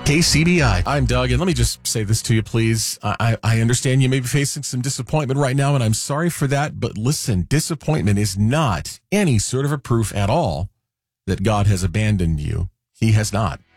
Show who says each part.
Speaker 1: KCBI.
Speaker 2: I'm Doug, and let me just say this to you, please. I understand you may be facing some disappointment right now, and I'm sorry for that. But listen, disappointment is not any sort of a proof at all that God has abandoned you. He has not.